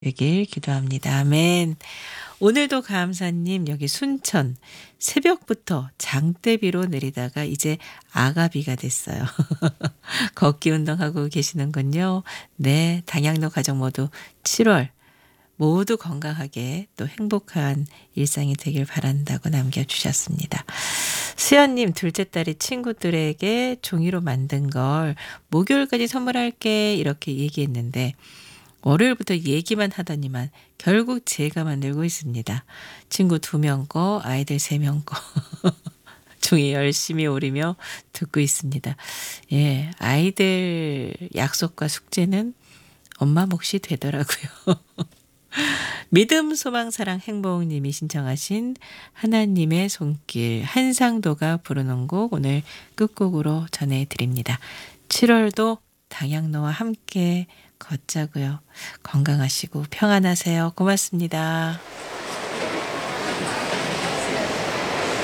되길 기도합니다. 아멘. 오늘도 감사님 여기 순천 새벽부터 장대비로 내리다가 이제 아가비가 됐어요. 걷기 운동하고 계시는군요. 네, 당양로 가족 모두 7월 모두 건강하게 또 행복한 일상이 되길 바란다고 남겨주셨습니다. 수연님 둘째 딸이 친구들에게 종이로 만든 걸 목요일까지 선물할게 이렇게 얘기했는데 월요일부터 얘기만 하더니만 결국 제가 만들고 있습니다. 친구 2명 거, 아이들 3명 거. 종이 열심히 오리며 듣고 있습니다. 예, 아이들 약속과 숙제는 엄마 몫이 되더라고요. 믿음, 소망, 사랑, 행복님이 신청하신 하나님의 손길 한상도가 부르는 곡 오늘 끝곡으로 전해드립니다. 7월도 당양로와 함께 걷자고요. 건강하시고 평안하세요. 고맙습니다.